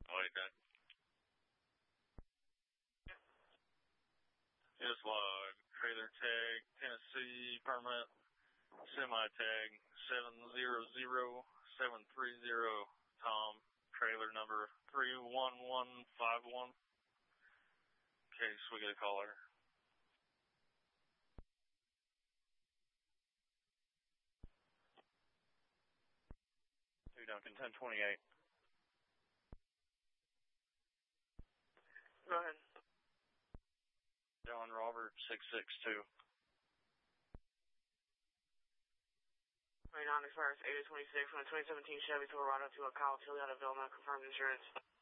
Wait, that. Just log. Trailer tag, Tennessee, permit, semi-tag, 700-730, Tom, trailer number 31151. Case we get a caller. Duncan 1028. Go ahead. John Robert 662. Non expires 8/26 from a 2017 Chevy Silverado to a Kyle Tilly out of Vilma, confirmed insurance.